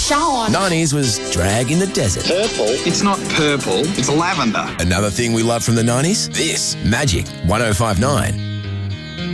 Sean. 90s was drag in the desert. Purple? It's not purple, it's lavender. Another thing we love from the 90s? This, Magic 105.9.